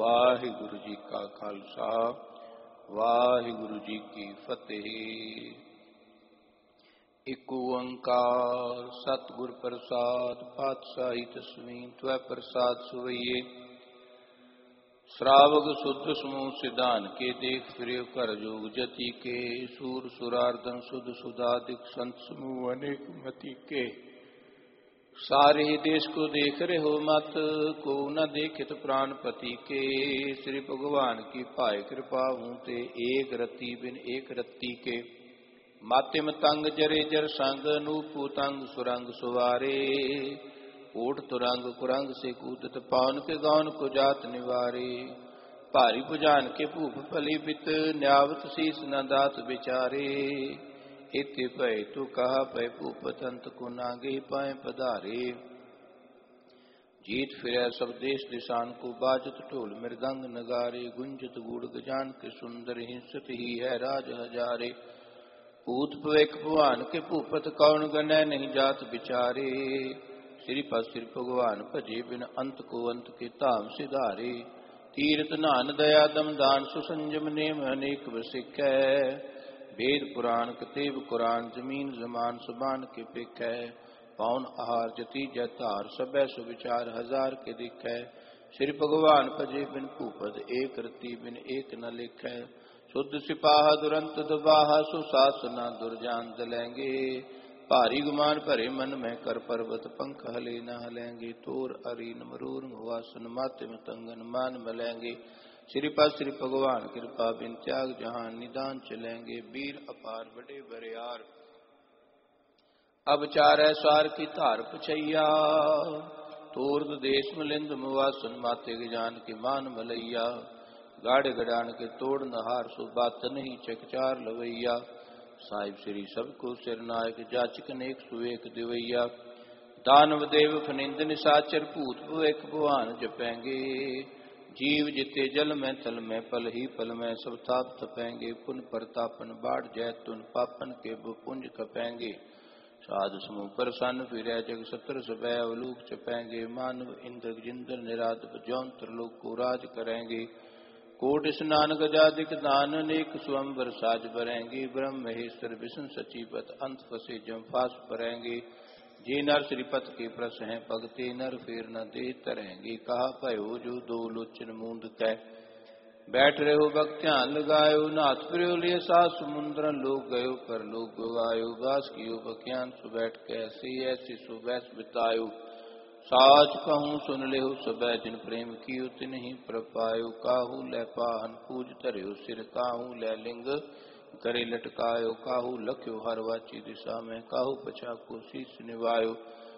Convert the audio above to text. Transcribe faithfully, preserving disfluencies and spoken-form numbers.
वाहिगुरु जी का खालसा वाहिगुरु जी की फतेह। एक ओंकार सतगुर प्रसाद पातशाही तस्वीं त्वै प्रसाद सुवैये। श्रावक शुद्ध समूह सिद्धान के देख फिरे कर जोग जति के। सूर सुरार्दन शुद्ध सुधादिक संत समूह अनेक मति के। सारे देश को देख रहे हो मत को न देखे तो प्राणपति के। श्री भगवान की पाए कृपा हूँ ते एक रति बिन एक रत्ती के। मातिम तंग जरे जर संग नूपू तंग सुरंग सुवारे। ओठ तुरंग कुरंग से कूदत पावन के गान को जात निवारे। भारी भुजान के भूप फली बित न्यावत शीस न दात बिचारे। इति भय तू कहा भय भूपतंत को नागे पाए पधारे। जीत फिर सब देश दिशान को बाजत ढोल मृदंग नगारे। गुंजत गुड़ गजान के सुंदर हिंसत ही है राज हजारे। पूत पवेक भगवान के भूपत कौन गणय नहीं जात बिचारे। श्री पर श्री भगवान भजे बिन अंत को अंत के धाम सिधारे। तीर्थ नान दया दम दान सुसंजम नेम अनेक बसिक है। वेद पुराण कतेब कुरान जमीन जमान सुबान के पिक है। पौन आहार जति जतार सबै सुविचार हजार के दिख है। श्री भगवान भजे बिन भूपद एक रति बिन एक न लिख है। शुद्ध सिपाह दुरंत दुबाहा सुशासना दुर्जान दलेंगे। भारी गुमान भरे मन में कर पर्वत पंख हले न हलेंगे। तोर अरीन मरूर मुवासन मातिम तंगन मान मलेंगे। श्री पर श्री भगवान कृपा बिन त्याग जहान निदान चलेंगे। वीर अपार बड़े बरियार अब चार सार की धार पुछैया। तोर्द देश मिलिंद मुवासन माते जान के मान मलैया। गाड़े गडान के तोड़ नहार सु बात नहीं चकचार लवैया। साहिब श्री सबको सिरनायक जाचक नेक सुवेक दिवैया। दानव देव फनिंद निशाचर भूत भुवेक भुआन जपेंगे। जीव जिते जल में थल में पल ही पल में सब ताप तपेंगे। पुन प्रतापन बाढ़ जैतुन पापन के पुंज कपेंगे। साधु समूह प्रसन्न फिर जग सत्र सब अवलूक चपेंगे। मानव इंद्र जिंद्र निराद जौन त्रिलोक को राज करेंगे। कोट स्नान गजादिक दान अनेक स्वयंवर साज भरेंगे। ब्रह्म महेश्वर विष्णु सचिवत अंत फसे जम फास परेंगे। जे नर श्रीपत के प्रस हैं भगते नर फेर न दे तरेंगे। कहा भयो जो दो लोचन मूंद कै बैठ रहे हो भक्त्यान लगायो। नाथ प्रियो लिए सास समुद्र लोग गयो पर लोग गवायो। बास कियो बख्यान सु बैठ कैसे ऐसे सु बैस बितायो। साच कहूँ सुन ले हो सब जिन प्रेम कियो तिन ही प्रपायो। काहू लै पाहन पूज धर्यो सिर काहू लै लिंग करे लटकायो। काहू लख्यो हर वाची दिशा में काहू पछा को शीश निवायो।